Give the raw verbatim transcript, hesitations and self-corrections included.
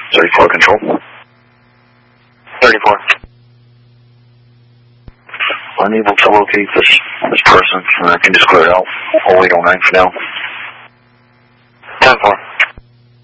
thirty-four control. thirty-four. Unable to locate this this person, and I can just clear it out. oh eight oh nine for now. ten four.